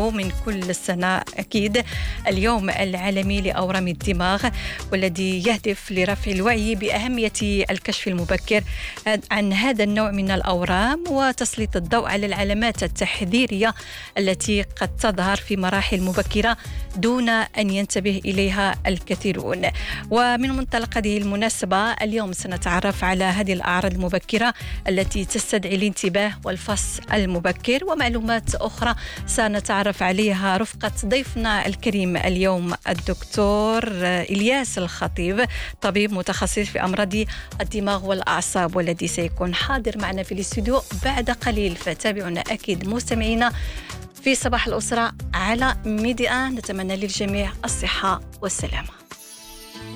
نحتفل من كل سنة أكيد اليوم العالمي لأورام الدماغ، والذي يهدف لرفع الوعي بأهمية الكشف المبكر عن هذا النوع من الأورام وتسليط الضوء على العلامات التحذيرية التي قد تظهر في مراحل مبكرة دون أن ينتبه إليها الكثيرون. ومن منطلق هذه المناسبة اليوم سنتعرف على هذه الأعراض المبكرة التي تستدعي الانتباه والفحص المبكر، ومعلومات أخرى سنتعرف عليها رفقة ضيفنا الكريم اليوم الدكتور إلياس الخطيب، طبيب متخصص في أمراض الدماغ والأعصاب، والذي سيكون حاضر معنا في الاستوديو بعد قليل. فتابعونا أكيد مستمعينا في صباح الأسرة على ميديا. نتمنى للجميع الصحة والسلامة.